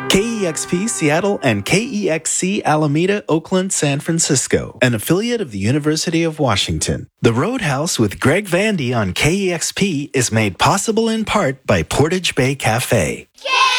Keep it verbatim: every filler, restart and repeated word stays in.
K E X P Seattle and K E X C Alameda, Oakland, San Francisco, an affiliate of the University of Washington. The Roadhouse with Greg Vandy on K E X P is made possible in part by Portage Bay Cafe.